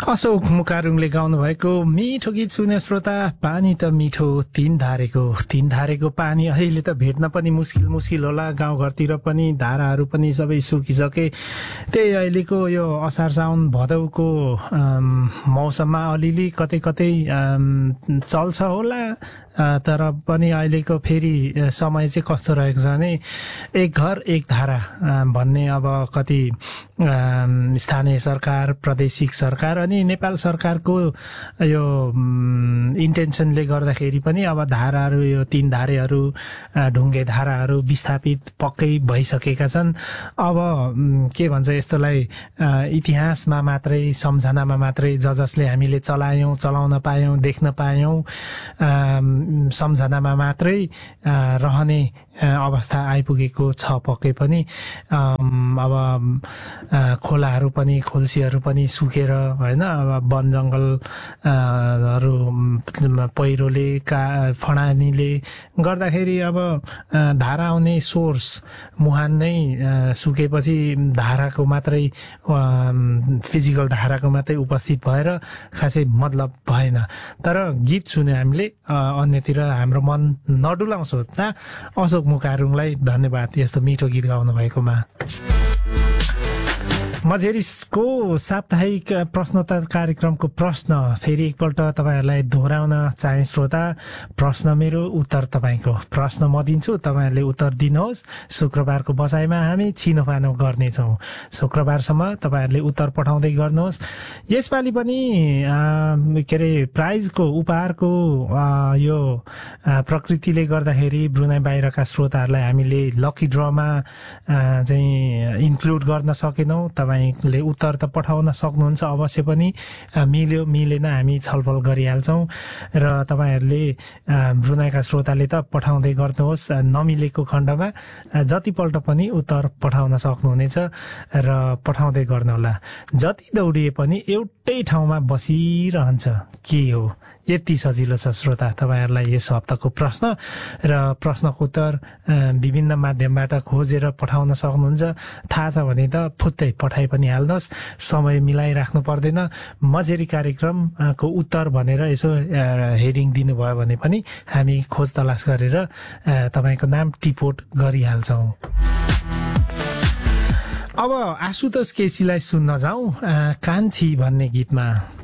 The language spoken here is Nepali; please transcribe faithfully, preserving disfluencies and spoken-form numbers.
अशोक मुकारुङले गाउनु भएको मिठो गीत सुन्यो श्रोता। पानी त मिठो तीन धारेको तीन धारेको पानी अहिले त भेट्न पनि मुस्किल मुस्किल होला। गाउँघरतिर पनि धाराहरू पनि सबै सुकिसके। त्यही अहिलेको यो असार साउन भदौको मौसममा अलिअलि कतै कतै चल्छ होला, तर पनि अहिलेको फेरि समय चाहिँ कस्तो रहेको छ भने एक घर एक धारा भन्ने अब कति स्थानीय सरकार, प्रादेशिक सरकार अनि नेपाल सरकारको यो इन्टेन्सनले गर्दाखेरि पनि अब धाराहरू, यो तीन धारेहरू, ढुङ्गे धाराहरू विस्थापित पक्कै भइसकेका छन्। अब के भन्छ यस्तोलाई इतिहासमा मात्रै, सम्झनामा मात्रै ज जसले हामीले चलायौँ, चलाउन पायौँ, देख्न पायौँ, सम्झनामा मात्रै रहने अवस्था आइपुगेको छ पक्कै पनि। अब खोलाहरू पनि, खोल्सीहरू पनि सुकेर होइन, अब वन जङ्गलहरू पहिरोले का फडानीले गर्दाखेरि अब धारा आउने सोर्स मुहान नै सुकेपछि धाराको मात्रै, फिजिकल धाराको मात्रै उपस्थित भएर खासै मतलब भएन। तर गीत सुन्यो हामीले, अन्यतिर हाम्रो मन नडुलाउँछ। अशोक मुकारुङलाई धन्यवाद यस्तो मिठो गीत गाउनु भएकोमा। मझेरिसको साप्ताहिक प्रश्नोत्तर कार्यक्रमको प्रश्न फेरि एकपल्ट तपाईँहरूलाई दोहोऱ्याउन चाहे श्रोता। प्रश्न मेरो, उत्तर तपाईँको। प्रश्न म दिन्छु, तपाईँहरूले उत्तर दिनुहोस्। शुक्रबारको बसाइमा हामी छिनोफानो गर्नेछौँ। शुक्रबारसम्म तपाईँहरूले उत्तर पठाउँदै गर्नुहोस्। यसपालि पनि के अरे प्राइजको, उपहारको यो प्रकृतिले गर्दाखेरि ब्रुनाई बाहिरका श्रोताहरूलाई हामीले लकी ड्रमा चाहिँ इन्क्लुड गर्न सकेनौँ। तपाईँले उत्तर त पठाउन सक्नुहुन्छ अवश्य पनि, मिल्यो मिलेन हामी छलफल गरिहाल्छौँ। र तपाईँहरूले ब्रुनाईका श्रोताले त पठाउँदै गर्नुहोस्। नमिलेको खण्डमा जतिपल्ट पनि उत्तर पठाउन सक्नुहुनेछ र पठाउँदै गर्नुहोला। जति दौडिए पनि एउटै ठाउँमा बसिरहन्छ, के हो? यति सजिलो छ श्रोता तपाईँहरूलाई यस हप्ताको प्रश्न। र प्रश्नको उत्तर विभिन्न माध्यमबाट खोजेर पठाउन सक्नुहुन्छ। थाहा छ भने त फुत्तै पठाइ पनि हाल्नुहोस्, समय मिलाइराख्नु पर्दैन। मझेरी कार्यक्रमको उत्तर भनेर यसो हेडिङ दिनुभयो भने पनि हामी खोज तलास गरेर तपाईँको नाम टिपोट गरिहाल्छौँ। अब आशुतोष केसीलाई सुन्न जाउँ कान्छी भन्ने गीतमा।